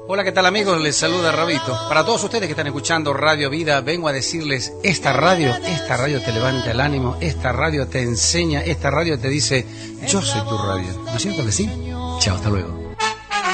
Hola, ¿qué tal amigos? Les saluda Rabito. Para todos ustedes que están escuchando Radio Vida, vengo a decirles, esta radio te levanta el ánimo, esta radio te enseña, esta radio te dice, yo soy tu radio. ¿No es cierto que sí? Chao, hasta luego.